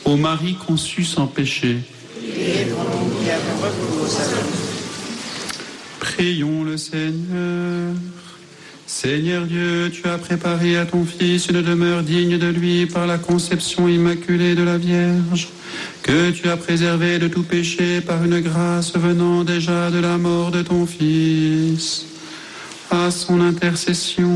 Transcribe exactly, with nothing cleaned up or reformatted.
Ô Marie conçue sans péché, prions le Seigneur. Seigneur Dieu, tu as préparé à ton Fils une demeure digne de lui par la conception immaculée de la Vierge, que tu as préservé de tout péché par une grâce venant déjà de la mort de ton Fils. À son intercession,